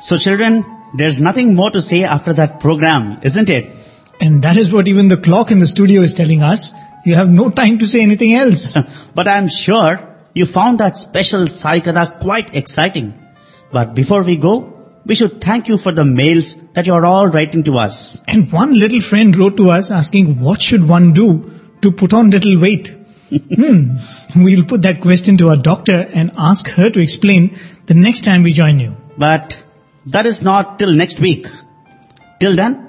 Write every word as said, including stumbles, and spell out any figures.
So children, there's nothing more to say after that program, isn't it? And that is what even the clock in the studio is telling us. You have no time to say anything else. But I'm sure you found that special Sai Katha quite exciting. But before we go, we should thank you for the mails that you are all writing to us. And one little friend wrote to us asking what should one do to put on little weight. hmm. We'll put that question to our doctor and ask her to explain the next time we join you. But that is not till next week. Till then,